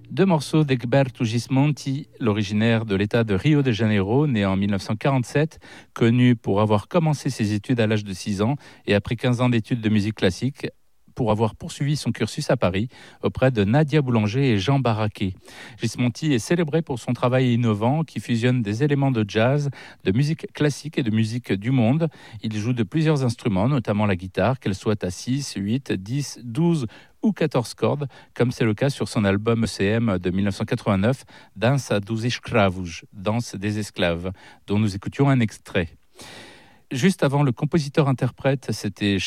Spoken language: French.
Deux morceaux d'Egberto Gismonti, l'originaire de l'État de Rio de Janeiro, né en 1947, connu pour avoir commencé ses études à l'âge de 6 ans et après 15 ans d'études de musique classique, pour avoir poursuivi son cursus à Paris auprès de Nadia Boulanger et Jean Barraquet. Gismonti est célébré pour son travail innovant qui fusionne des éléments de jazz, de musique classique et de musique du monde. Il joue de plusieurs instruments, notamment la guitare, qu'elle soit à 6, 8, 10, 12 ou 14 cordes, comme c'est le cas sur son album ECM de 1989, Dança dos Escravos, Danse des esclaves, dont nous écoutions un extrait. Juste avant, le compositeur-interprète, c'était